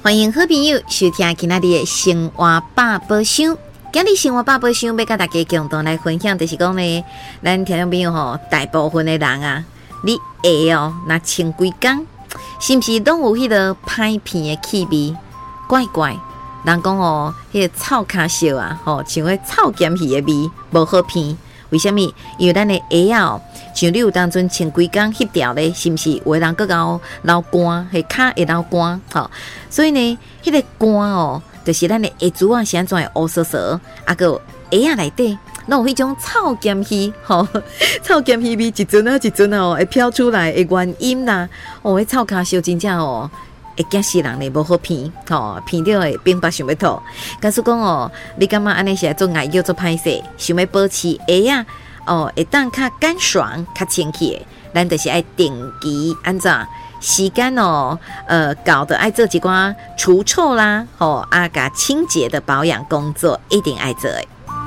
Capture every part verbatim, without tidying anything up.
欢迎好朋友收听今仔日的生活百宝箱。今日生活百宝箱要跟大家共同来分享，就是讲呢，咱听众朋友吼，大部分的人啊，你下哦，那穿几工，是不是拢有迄个歹片的气味？怪怪，人讲哦，迄、那个臭脚烧啊，吼，像迄臭咸鱼的味，无好片。为什么？因为咱的鞋啊，像你有当阵穿几工翕掉咧，是不是有的人更高流汗，迄脚会流汗，吼，所以呢，迄、那个汗哦。就是咱的鞋子啊，是安怎会乌索索，啊个鞋啊内底，拢有迄种臭咸鱼，吼，臭咸鱼味一阵啊一阵哦，会飘出来的原因啦。哦，迄臭脚烧真正哦，会惊死人咧，无好片，吼，片到会冰白想要吐。假使讲哦，你感觉安尼是来做外腰做歹势，想要保持鞋啊，哦，会当较干爽、较清气的，咱就是爱定期安怎？时间哦，呃，搞得爱做一寡除臭啦，吼、哦，啊，甲清洁的保养工作一定爱做的。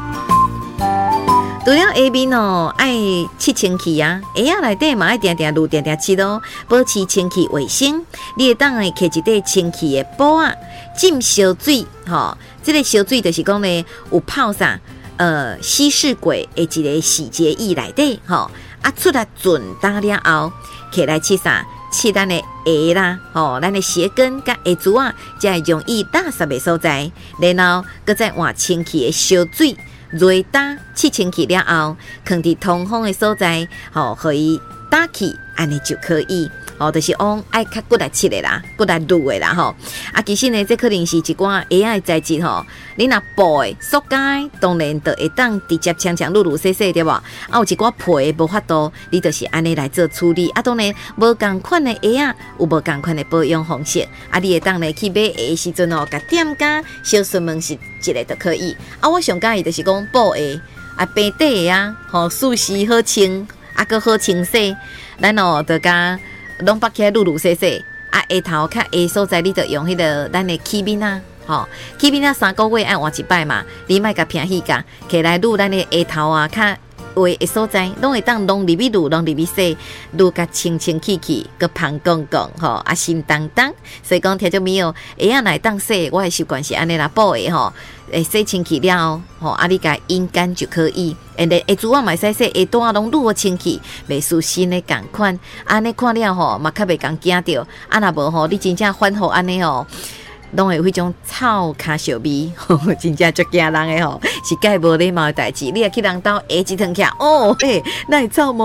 除了下面哦，爱吸清气啊，鞋仔内底嘛爱定定撸定定吸咯，保持清气卫生。你会当诶摕一块清气的布啊，浸烧水，吼、哦，这个烧水就是讲呢，有泡啥，呃，稀释过的一个洗洁液内底，吼、哦，啊，出来准打了后，摕来试啥？试咱的鞋啦，吼、哦，咱的鞋跟甲鞋子啊，才会容易打湿的所在。然后，搁再换清气的烧水，热打去清气了后，放伫通风的所在，吼、哦，可以打气，安尼就可以。哦，就是往爱较骨来切的啦，骨来撸的啦吼。啊，其实呢，这可能是一寡鞋仔的材质吼。你若布的、塑胶，当然就会当直接强强撸撸洗洗对无？啊，有一寡皮的无法度，你就是安尼来做处理。啊，当然无共款的鞋仔，有无共款的保养方式。啊，你会当来去买鞋的时阵哦，甲店家小询问是一个就可以。啊，我上介意就是讲布鞋啊，白底的啊，吼，舒适好清，啊，个好清洗，咱哦，就甲。拢绑起来撸撸洗洗，啊下头较下所在，你就用迄个咱的起面啊，吼，起面啊三个月爱换一摆嘛，你莫甲偏细甲，起来撸咱的下头啊，较位的所在，拢会当弄入去撸，弄入去洗，撸甲清清气气，个胖公公，吼，啊新当当，所以讲听众朋友，鞋仔来当洗，我的习惯是安尼啦，布的吼。诶，洗清气了吼，啊，你甲阴干就可以。诶，咧下主啊，买洗洗，下单啊，拢愈好清气，袂输新的共款。安尼看了吼，嘛较袂讲惊着。啊，若无吼，你真正反复安尼吼，拢会有迄种臭脚烧味，真正足惊人的吼，是介无礼貌的代志。你若去人兜下一趟起，哦，嘿，那臭毛。